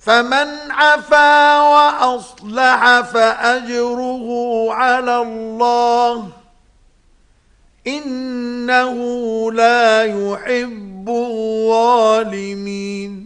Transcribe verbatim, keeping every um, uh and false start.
فمن عفا وأصلح فأجره على الله إنه لا يحب الظالمين.